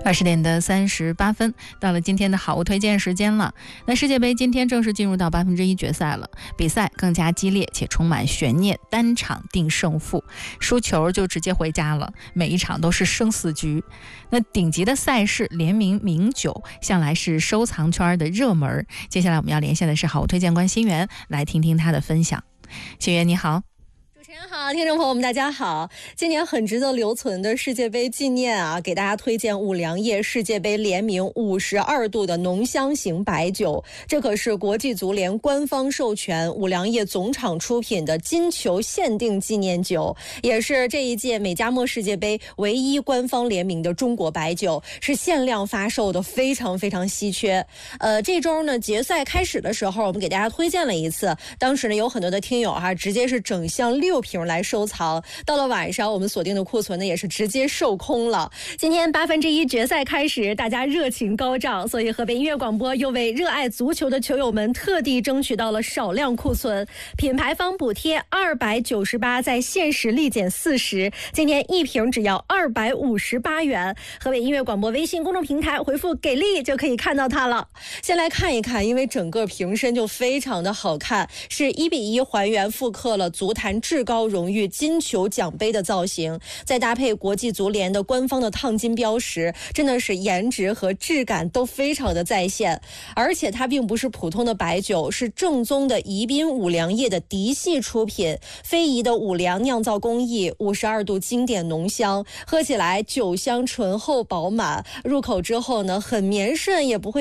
20:38，到了今天的好物推荐时间了。那世界杯今天正式进入到1/8决赛了，比赛更加激烈且充满悬念，单场定胜负，输球就直接回家了，每一场都是生死局。那顶级的赛事联名名酒向来是收藏圈的热门。接下来我们要连线的是好物推荐官新源，来听听他的分享。新源你好。 主持人好，听众朋友们大家好。今年很值得留存的世界杯纪念啊，给大家推荐五粮液世界杯联名52度的浓香型白酒，这可是国际足联官方授权五粮液总厂出品的金球限定纪念酒，也是这一届美加墨世界杯唯一官方联名的中国白酒，是限量发售的，非常非常稀缺。这周呢决赛开始的时候，我们给大家推荐了一次，当时呢有很多的听友直接是整箱6瓶来收藏，到了晚上我们锁定的库存呢也是直接售空了。今天1/8决赛开始，大家热情高涨，所以河北音乐广播又为热爱足球的球友们特地争取到了少量库存，品牌方补贴298，在限时立减40，今天一瓶只要258元。河北音乐广播微信公众平台回复给力就可以看到它了。先来看一看，因为整个瓶身就非常的好看，是1:1还原复刻了足坛至高荣誉金球奖杯的造型，再搭配国际足联的官方的烫金标识，真的是颜值和质感都非常的在线。而且它并不是普通的白酒，是正宗的宜宾五粮液的嫡系出品，非遗的五粮酿造工艺，52度经典浓香，喝起来酒香醇厚饱满，入口之后呢很绵顺，也不会